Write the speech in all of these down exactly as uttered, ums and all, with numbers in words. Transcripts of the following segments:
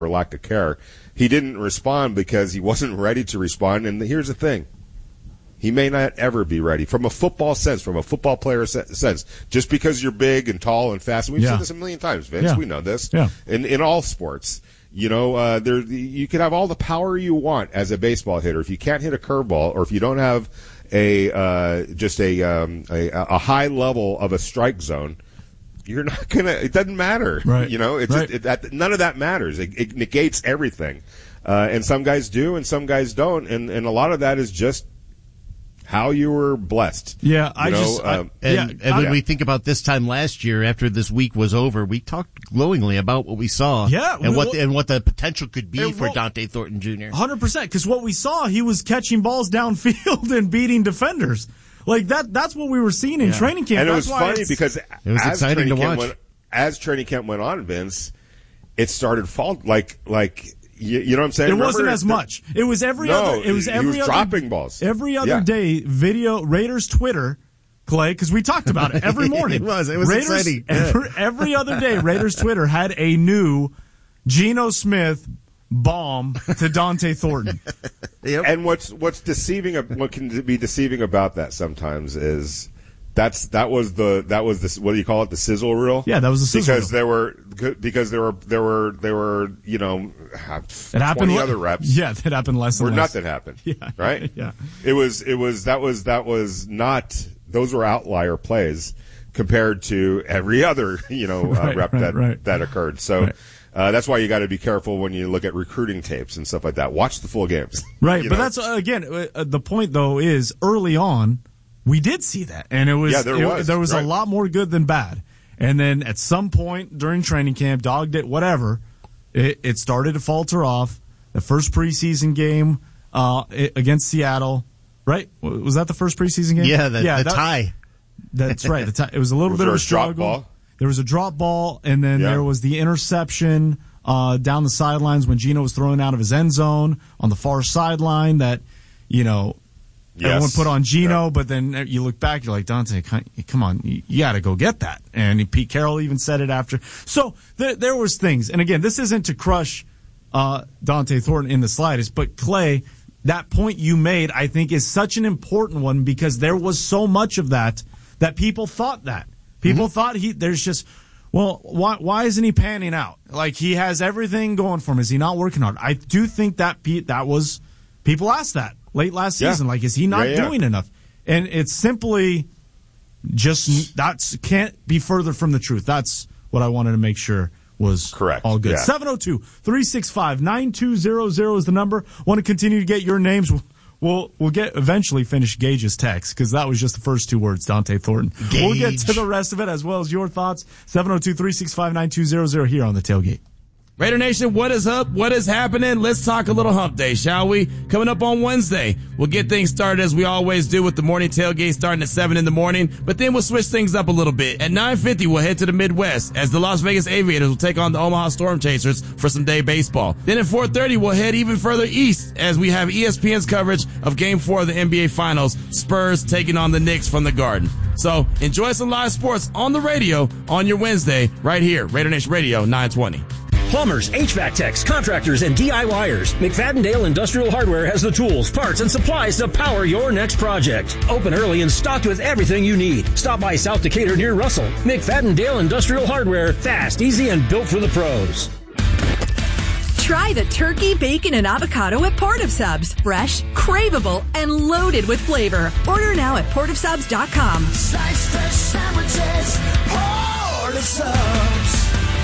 or lack of care. He didn't respond because he wasn't ready to respond. And here's the thing. He may not ever be ready from a football sense, from a football player sense. Just because you're big and tall and fast, and we've yeah. seen this a million times, Vince. Yeah. We know this. Yeah. In in all sports, you know, uh, there you can have all the power you want as a baseball hitter. If you can't hit a curveball, or if you don't have a uh, just a, um, a a high level of a strike zone, you're not gonna. It doesn't matter. Right. You know, it's right. just, it, that, none of that matters. It, it negates everything. Uh, and some guys do, and some guys don't, and and a lot of that is just how you were blessed. Yeah, you I know, just um, I, And, yeah, and when I, we think about this time last year, after this week was over, we talked glowingly about what we saw. Yeah, and what well, the, and what the potential could be it, for well, Dante Thornton Junior one hundred percent, because what we saw, he was catching balls downfield and beating defenders. Like that. That's what we were seeing in Yeah. training camp. and it That's was why funny because It was as exciting training to camp watch. Went, as training camp went on, Vince, it started fall like like you, you know what I'm saying. It Remember, wasn't as the, much. It was every no, other. It was he every was other dropping balls. Every other Yeah. day, video Raiders Twitter, Clay, because we talked about it every morning. It was. It was Raiders, exciting. Every, every other day, Raiders Twitter had a new Geno Smith bomb to Dante Thornton. Yep. And what's what's deceiving, what can be deceiving about that sometimes is that's that was the that was the what do you call it, the sizzle reel? Yeah, that was the sizzle because reel. there were because there were there were there were you know It happened. twenty le- other reps. Yeah, that happened less Where and less. nothing happened. Yeah. Right? Yeah. It was it was that was that was not those were outlier plays compared to every other, you know, uh, Right, rep right, that right. that occurred. So Right. uh, that's why you got to be careful when you look at recruiting tapes and stuff like that. Watch the full games. Right, You but know? that's uh, again uh, the point though is early on we did see that, and it was Yeah, there it- was, there was right. a lot more good than bad. And then at some point during training camp, dogged it, whatever, it, it started to falter off. The first preseason game uh, it, against Seattle, right? Was that the first preseason game? Yeah, the, the that- tie. That's right. The tie, it was a little Was bit there of a a drop struggle. ball? There was a drop ball, and then Yeah. there was the interception uh, down the sidelines when Geno was thrown out of his end zone on the far sideline that, you know, Yes. everyone put on Geno, Yeah. but then you look back, you're like, Dante, come on, you, you got to go get that. And Pete Carroll even said it after. So there, there was things. And again, this isn't to crush uh, Dante Thornton in the slightest, but Clay, that point you made, I think, is such an important one because there was so much of that that people thought that. People mm-hmm. thought he, there's just, well, why, why isn't he panning out? Like, he has everything going for him. Is he not working hard? I do think that Pete, that was, people asked that late last season. Yeah. Like, is he not Yeah, yeah. doing enough? And it's simply just, that's, can't be further from the truth. That's what I wanted to make sure was Correct. all good. Yeah. seven oh two, three six five, nine two zero zero is the number. Want to continue to get your names? We'll, we'll, we'll get eventually finish Gage's text because that was just the first two words, Dante Thornton. Gage. We'll get to the rest of it as well as your thoughts. seven oh two, three six five, nine two zero zero here on the Tailgate. Raider Nation, what is up? What is happening? Let's talk a little hump day, shall we? Coming up on Wednesday, we'll get things started as we always do with the morning tailgate starting at seven in the morning, but then we'll switch things up a little bit. At nine fifty, we'll head to the Midwest as the Las Vegas Aviators will take on the Omaha Storm Chasers for some day baseball. Then at four thirty, we'll head even further east as we have E S P N's coverage of Game four of the N B A Finals, Spurs taking on the Knicks from the Garden. So enjoy some live sports on the radio on your Wednesday right here, Raider Nation Radio nine twenty. Plumbers, H V A C techs, contractors, and DIYers. McFadden-Dale Industrial Hardware has the tools, parts, and supplies to power your next project. Open early and stocked with everything you need. Stop by South Decatur near Russell. McFadden-Dale Industrial Hardware. Fast, easy, and built for the pros. Try the turkey, bacon, and avocado at Port of Subs. Fresh, craveable, and loaded with flavor. Order now at port of subs dot com. Slice fresh sandwiches, Port of Subs.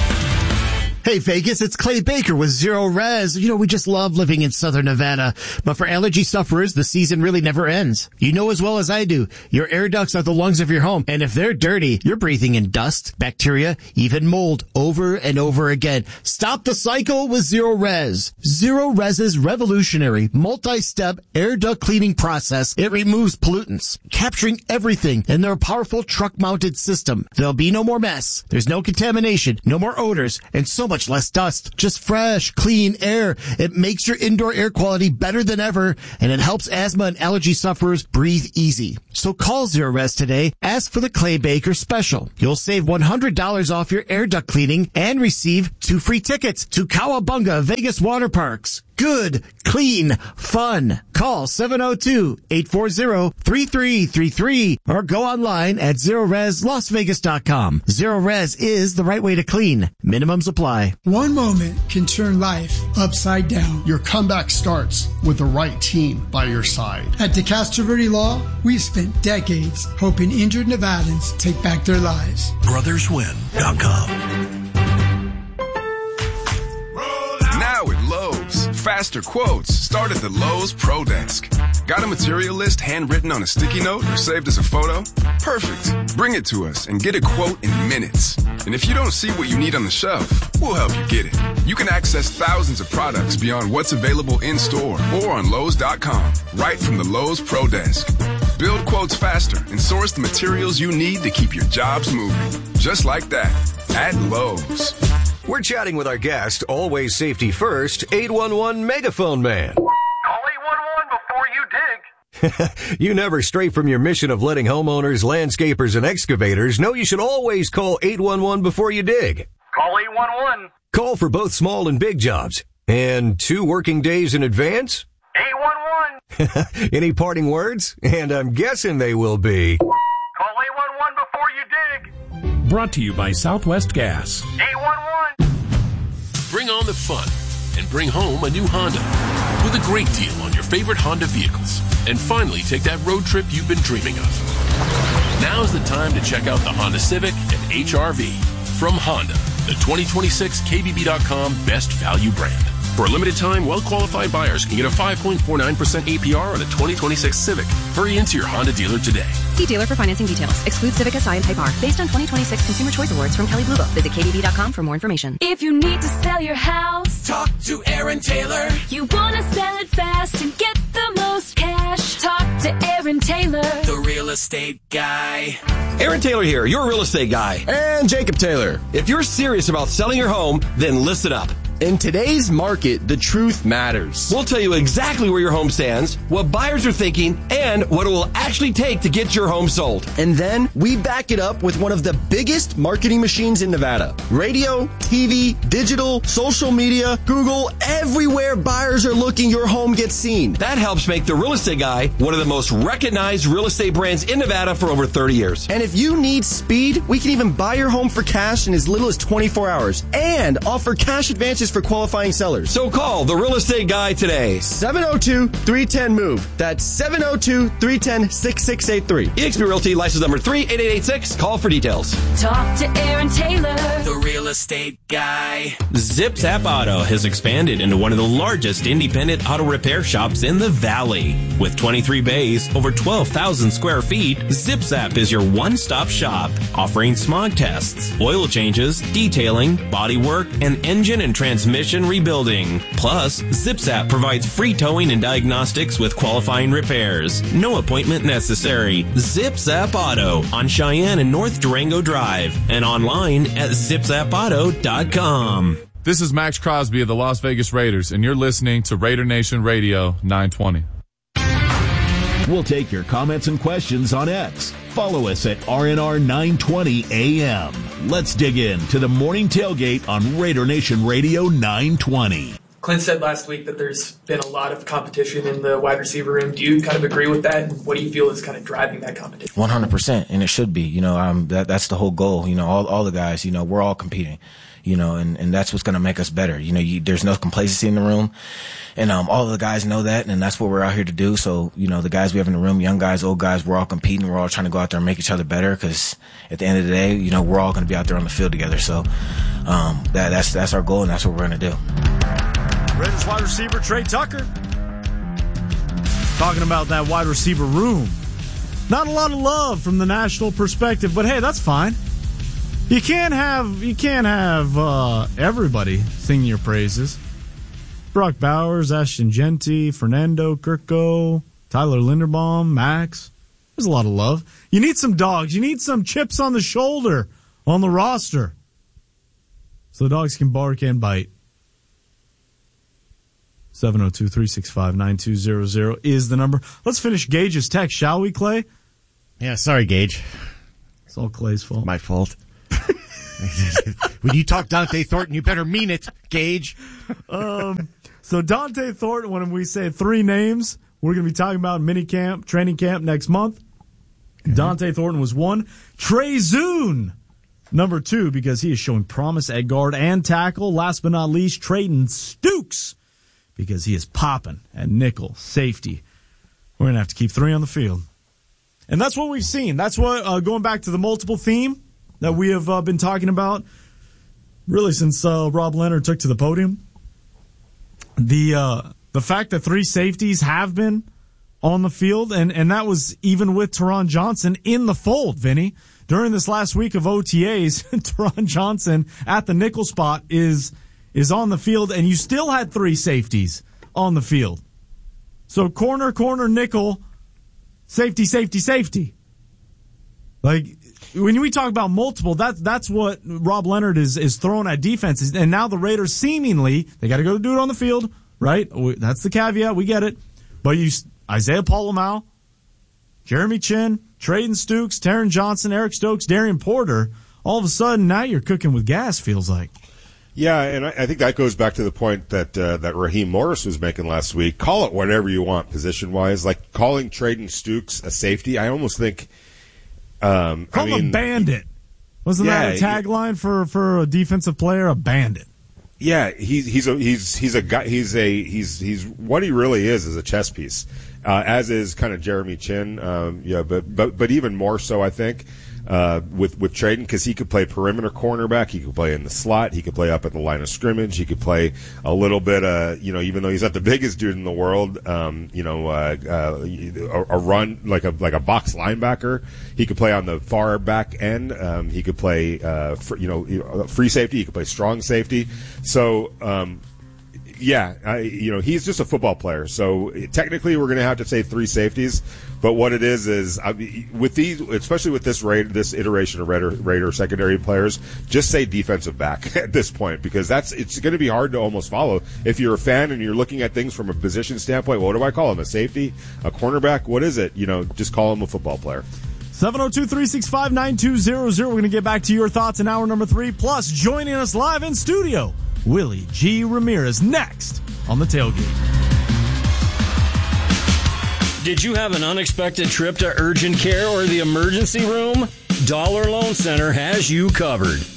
Hey Vegas, it's Clay Baker with Zero Res. You know, we just love living in Southern Nevada. But for allergy sufferers, the season really never ends. You know as well as I do, your air ducts are the lungs of your home. And if they're dirty, you're breathing in dust, bacteria, even mold over and over again. Stop the cycle with Zero Res. Zero Res's revolutionary multi-step air duct cleaning process. It removes pollutants, capturing everything in their powerful truck-mounted system. There'll be no more mess. There's no contamination, no more odors, and so much much less dust. Just fresh, clean air. It makes your indoor air quality better than ever, and it helps asthma and allergy sufferers breathe easy. So call Zero Res today. Ask for the Clay Baker Special. You'll save one hundred dollars off your air duct cleaning and receive two free tickets to Cowabunga Vegas Water Parks. Good, clean, fun. Call seven oh two, eight four zero, three three three three or go online at zero res las vegas dot com. Zero Res is the right way to clean. Minimums apply. One moment can turn life upside down. Your comeback starts with the right team by your side. At DeCastro Verde Law, we've spent decades helping injured Nevadans take back their lives. brothers win dot com. Now at Lowe's, faster quotes start at the Lowe's Pro Desk. Got a material list handwritten on a sticky note or saved as a photo? Perfect. Bring it to us and get a quote in minutes. And if you don't see what you need on the shelf, we'll help you get it. You can access thousands of products beyond what's available in store or on Lowe's dot com, right from the Lowe's Pro Desk. Build quotes faster and source the materials you need to keep your jobs moving. Just like that, at Lowe's. We're chatting with our guest, always safety first, eight one one Megaphone Man. Call eight one one before you dig. You never stray from your mission of letting homeowners, landscapers, and excavators know you should always call eight one one before you dig. Call eight one one. Call for both small and big jobs. And two working days in advance? eight one one. Any parting words? And I'm guessing they will be... Call eight one one before you dig. Brought to you by Southwest Gas. eight one one. Bring on the fun and bring home a new Honda with a great deal on your favorite Honda vehicles. And finally take that road trip you've been dreaming of. Now's the time to check out the Honda Civic and H R V from Honda, the twenty twenty-six K B B dot com best value brand. For a limited time, well-qualified buyers can get a five point four nine percent A P R on a twenty twenty-six Civic. Hurry into your Honda dealer today. See dealer for financing details. Exclude Civic S I and Type R. Based on twenty twenty-six Consumer Choice Awards from Kelley Blue Book. Visit K B B dot com for more information. If you need to sell your house, talk to Aaron Taylor. You want to sell it fast and get the most cash, talk to Aaron Taylor, the real estate guy. Aaron Taylor here, your real estate guy. And Jacob Taylor. If you're serious about selling your home, then listen up. In today's market, the truth matters. We'll tell you exactly where your home stands, what buyers are thinking, and what it will actually take to get your home sold. And then we back it up with one of the biggest marketing machines in Nevada. Radio, T V, digital, social media, Google, everywhere buyers are looking, your home gets seen. That helps make the Real Estate Guy one of the most recognized real estate brands in Nevada for over thirty years. And if you need speed, we can even buy your home for cash in as little as twenty-four hours and offer cash advances for qualifying sellers. So call the Real Estate Guy today. seven oh two, three one oh, MOVE. That's seven oh two, three one oh, six six eight three. eXp Realty, license number three eight eight eight six. Call for details. talk to Aaron Taylor, the real estate guy. Zip Zap Auto has expanded into one of the largest independent auto repair shops in the Valley. With twenty-three bays, over twelve thousand square feet, Zip Zap is your one-stop shop, offering smog tests, oil changes, detailing, body work, and engine and transmission rebuilding. Plus, Zip Zap provides free towing and diagnostics with qualifying repairs. No appointment necessary. Zip Zap Auto on Cheyenne and North Durango Drive and online at zip zap auto dot com. This is Max Crosby of the Las Vegas Raiders, and you're listening to Raider Nation Radio nine twenty. We'll take your comments and questions on X. Follow us at R N R nine twenty A M. Let's dig in to the morning tailgate on Raider Nation Radio nine twenty. Clint said last week that there's been a lot of competition in the wide receiver room. Do you kind of agree with that? And what do you feel is kind of driving that competition? one hundred percent, and it should be. You know, um, that, that's the whole goal. You know, all, all the guys, you know, we're all competing. You know, and, and that's what's going to make us better. You know, you, there's no complacency in the room. And um, all of the guys know that, and that's what we're out here to do. So, you know, the guys we have in the room, young guys, old guys, we're all competing. We're all trying to go out there and make each other better because at the end of the day, you know, we're all going to be out there on the field together. So um, that, that's that's our goal, and that's what we're going to do. Raiders wide receiver Trey Tucker talking about that wide receiver room. Not a lot of love from the national perspective, but hey, that's fine. You can't have you can't have uh, everybody singing your praises. Brock Bowers, Ashton Genty, Fernando Kirko, Tyler Linderbaum, Max. There's a lot of love. You need some dogs. You need some chips on the shoulder on the roster. So the dogs can bark and bite. seven oh two, three six five, nine two zero zero is the number. Let's finish Gage's text, shall we, Clay? Yeah, sorry, Gage. It's all Clay's fault. My fault. When you talk Dante Thornton, you better mean it, Gage. Um, so Dante Thornton, when we say three names, we're going to be talking about mini camp, training camp next month. Mm-hmm. Dante Thornton was one. Trey Zune, number two, because he is showing promise at guard and tackle. Last but not least, Trayton Stukes, because he is popping at nickel safety. We're going to have to keep three on the field. And that's what we've seen. That's what, uh, going back to the multiple theme that we have uh, been talking about, really since uh, Rob Leonard took to the podium. The uh, the fact that three safeties have been on the field, and, and that was even with Teron Johnson in the fold, Vinny. During this last week of O T As, Teron Johnson at the nickel spot is is on the field, and you still had three safeties on the field. So corner, corner, nickel, safety, safety, safety. Like, when we talk about multiple, that's that's what Rob Leonard is is throwing at defenses. And now the Raiders seemingly, they got to go do it on the field, right? That's the caveat. We get it. But you, Isaiah Polamalu, Jeremy Chin, Trayton Stukes, Taron Johnson, Eric Stokes, Darian Porter, all of a sudden now you're cooking with gas, feels like. Yeah, and I, I think that goes back to the point that uh, that Raheem Morris was making last week. Call it whatever you want position-wise. Like calling Trayton Stukes a safety, I almost think Um, Call I mean, him a bandit. Wasn't yeah, that a tagline for, for a defensive player? A bandit. Yeah, he's he's a he's he's a guy. He's a he's he's what he really is is a chess piece, uh, as is kind of Jeremy Chin. Um, yeah, but but but even more so, I think. Uh, with with Trayton, because he could play perimeter cornerback, he could play in the slot, he could play up at the line of scrimmage, he could play a little bit, uh, you know, even though he's not the biggest dude in the world, um, you know, uh, uh, a, a run like a like a box linebacker. He could play on the far back end. Um, he could play, uh, fr- you know, free safety. He could play strong safety. So. Um, Yeah, I, you know, he's just a football player. So technically, we're going to have to say three safeties. But what it is is I, with these, especially with this Raider, this iteration of Raider, Raider secondary players, just say defensive back at this point, because that's it's going to be hard to almost follow if you're a fan and you're looking at things from a position standpoint. What do I call him? A safety, a cornerback? What is it? You know, just call him a football player. seven oh two, three six five, nine two zero zero. We're going to get back to your thoughts in hour number three. Plus, joining us live in studio, Willie G. Ramirez, next on The Tailgate. Did you have an unexpected trip to urgent care or the emergency room? Dollar Loan Center has you covered.